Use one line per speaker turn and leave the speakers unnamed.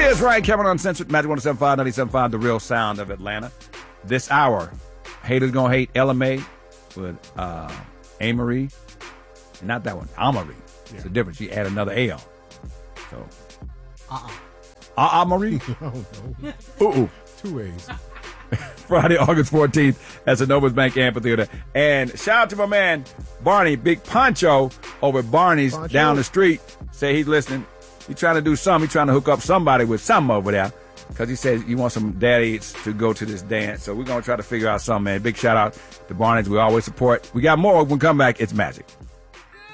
is Ryan Cameron Uncensored, Magic 107.5, 97.5, the real sound of Atlanta. This hour, haters gonna hate LMA with Amory. Not that one, Amory. Yeah. It's the difference. She add another A on. So, Marie?
Oh, no.
2 A's. Friday, August 14th at Synovus Bank Amphitheater. And shout out to my man, Barney, Big Poncho, over at Barney's down the street. Say he's listening. He's trying to do something. He's trying to hook up somebody with something over there. Because he says he wants some daddies to go to this dance. So we're going to try to figure out something, man. Big shout out to Barney's. We always support. We got more when we come back. It's Magic.